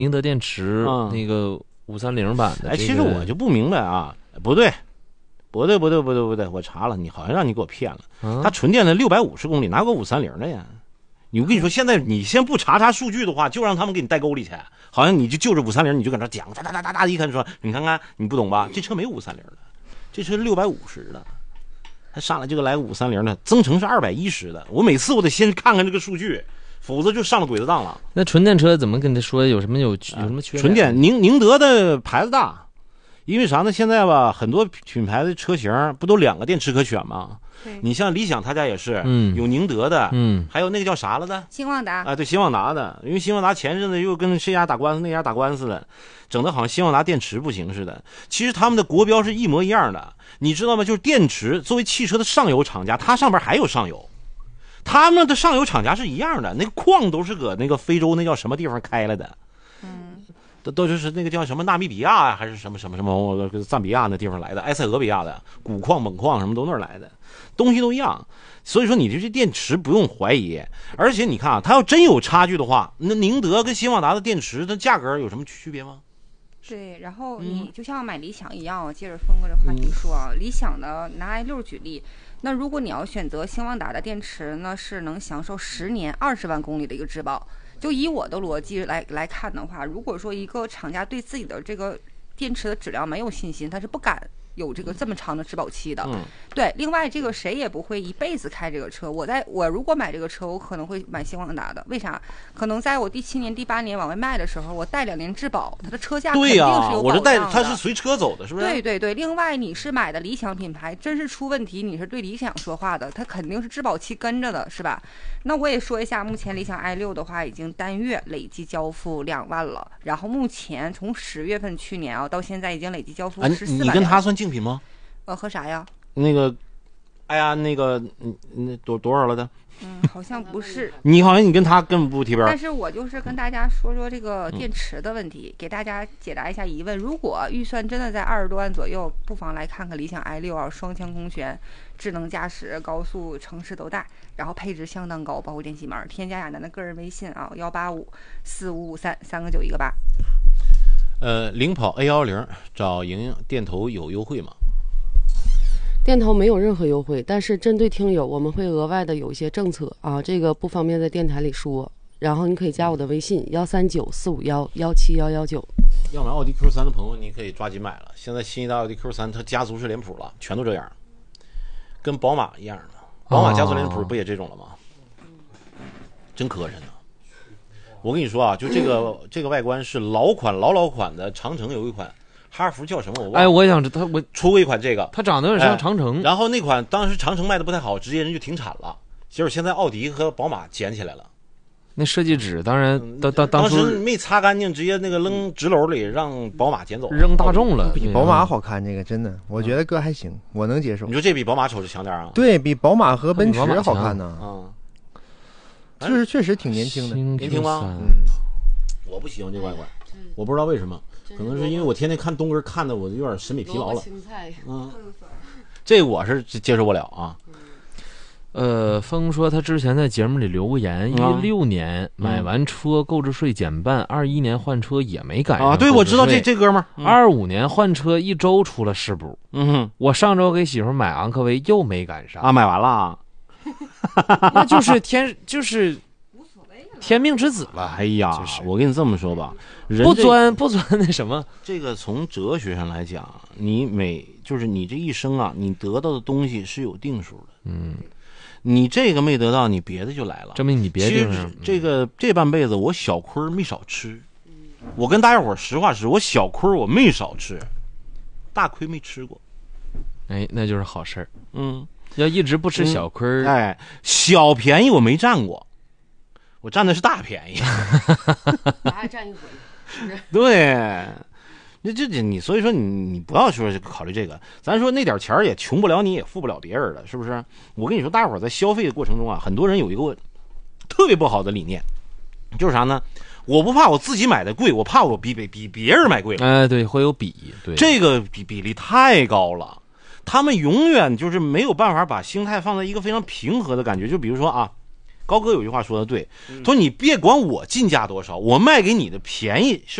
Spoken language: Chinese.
宁德电池那个530版的。 其实我就不明白啊，不对，我查了，你好像让你给我骗了，它纯电的650公里，哪有个530的呀？我跟你说，现在你先不查数据的话，就让他们给你带沟里去，好像你就着530，你就搁那讲，哒，一看说，你看看，你不懂吧？这车没530的，这车650的，他上来就来个530的，增程是210的。我每次我得先看看这个数据，否则就上了鬼子当了。 那纯电车怎么跟他说有什么缺点？ 纯电宁德的牌子大，因为啥呢？现在吧，很多品牌的车型不都2个电池可选吗？你像理想他家也是，有宁德的，还有那个叫啥了的， 新旺达啊，对，新旺达的，因为新旺达前阵子又跟这家打官司那家打官司的，整的好像新旺达电池不行似的。其实他们的国标是一模一样的，你知道吗？就是电池作为汽车的上游厂家，它上边还有上游，他们的上游厂家是一样的，那个矿都是搁那个非洲那叫什么地方开来的，都就是那个叫什么纳米比亚啊，还是什么赞比亚那地方来的，埃塞俄比亚的钴矿、锰矿什么都那儿来的，东西都一样。所以说你这电池不用怀疑，而且你看啊，它要真有差距的话，那宁德跟新旺达的电池的价格有什么区别吗？ 对，然后你就像买理想一样，接着峰哥这话题说啊，理想的拿 i6 举例，那如果你要选择新旺达的电池呢，是能享受10年20万公里的一个质保。就以我的逻辑来看的话，如果说一个厂家对自己的这个电池的质量没有信心，他是不敢有这个这么长的质保期的。对，另外这个谁也不会一辈子开这个车。我如果买这个车，我可能会买新旺达的。为啥？可能在我第7年、第8年往外卖的时候，我带2年质保，它的车价肯定是有保障的。 我是带，它是随车走的，是不是？ 对。另外你是买的理想品牌，真是出问题，你是对理想说话的，它肯定是质保期跟着的，是吧？那我也说一下，目前理想 i6 的话，已经单月累计交付2万了。然后目前从10月份去年到现在，已经累计交付14万。 你跟他算竞品吗？ 和啥呀？ 那个，哎呀，那个，那多少了的？ 好像不是。 你好像你跟他根本不提边。 但是我就是跟大家说这个电池的问题，给大家解答一下疑问。如果预算真的在20多万左右，不妨来看看理想 i6啊，双腔空悬，智能驾驶，高速城市都带，然后配置相当高，包括电气门。添加亚楠的个人微信啊，1854553，3个9一个8。 领跑 A10找莹莹，电头有优惠吗？ 电头没有任何优惠，但是针对听友我们会额外的有一些政策啊，这个不方便在电台里说，然后你可以加我的微信13945117119。 要买奥迪 Q3 的朋友，你可以抓紧买了。现在新一代奥迪 Q3 它家族式脸谱了，全都这样，跟宝马一样的。宝马家族脸谱不也这种了吗？真磕碜呢。我跟你说啊，就这个外观是老款的长城有一款。哈弗叫什么我忘了。 我也想知道，我出过一款这个， 它长得有点像长城。 然后那款当时长城卖的不太好，直接人就停产了。结果现在奥迪和宝马捡起来了。 那设计纸当然当时没擦干净，直接那个扔纸篓里，让宝马捡走， 扔大众了。 比宝马好看，这个真的，我觉得哥还行，我能接受。 你说这比宝马瞅着强点啊？ 对比宝马和奔驰好看呢。就是确实挺年轻的。 年轻吗？我不喜欢这外观，我不知道为什么。可能是因为我天天看东哥看的我有点审美疲劳了。这我是接受不了啊。 峰说他之前在节目里留过言，16年买完车购置税减半，21年换车也没赶上啊。对，我知道这哥们儿。 25年换车1周出了事故。我上周给媳妇买昂科威又没赶上啊，买完了。 那就是天命之子了。 哎呀，我跟你这么说吧， 不钻那什么。 这个从哲学上来讲，就是你这一生啊，你得到的东西是有定数的。你这个没得到，你别的就来了， 证明你别地方。 这半辈子我小亏没少吃。我跟大家伙实话实说，我小亏我没少吃，大亏没吃过。 哎，那就是好事儿。要一直不吃小亏小便宜我没占过。我占的是大便宜， 还占一回，是不是？ 对，你所以说你不要说考虑这个，咱说那点钱也穷不了你，也富不了别人的，是不是？我跟你说，大伙在消费的过程中啊，很多人有一个特别不好的理念，就是啥呢？我不怕我自己买的贵，我怕我比别人买贵了。 对，会有比，对， 这个比例太高了，他们永远就是没有办法把心态放在一个非常平和的感觉。就比如说啊。 高哥有句话说的对，他说你别管我进价多少，我卖给你的便宜是